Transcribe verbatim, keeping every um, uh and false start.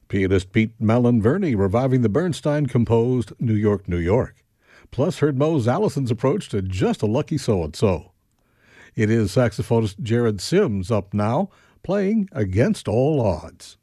Pianist Pete Malin-Verney reviving the Bernstein-composed New York, New York. Plus heard Mose Allison's approach to Just a Lucky So-and-So. It is saxophonist Jared Sims up now, playing Against All Odds.